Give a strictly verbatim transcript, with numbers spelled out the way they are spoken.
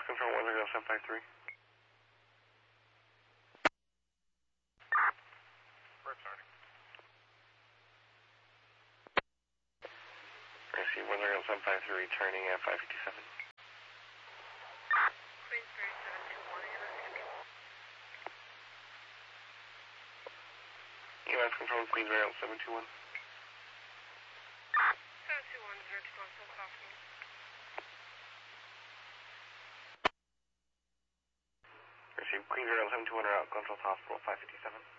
Control one zero seven five three. Returning. Receive one zero seven five three, returning at five fifty-seven. Queensbury seven two one, U S Control. U S Control, Queensbury seven two one. seven two one, zero two one, South Hospital. Receive Queensbury seven two one, out, Control Hospital, five fifty-seven.